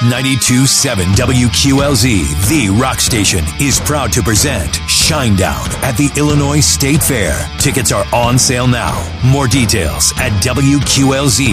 92.7 WQLZ, the rock station, is proud to present Shinedown at the Illinois State Fair. Tickets are on sale now. More details at WQLZ.com.